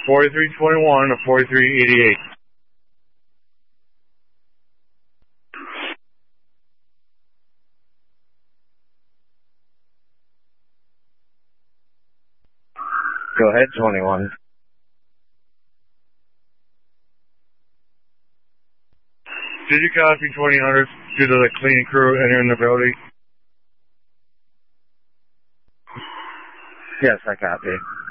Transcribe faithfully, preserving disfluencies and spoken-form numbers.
forty-three twenty-one to forty-three eighty-eight. Go ahead, twenty-one. Did you copy twenty hundred due to the cleaning crew entering the building? Yes, I copy.